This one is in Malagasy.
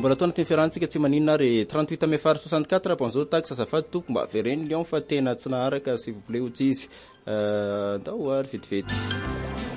mbola tao anatin'ny fiarantsika tsy maninona ary 38 mefar 64 rapanzao tax azafady toko mba avereny lion fa tena tsy naharaka s'il vous plaît otsy izy ndao ary vetivety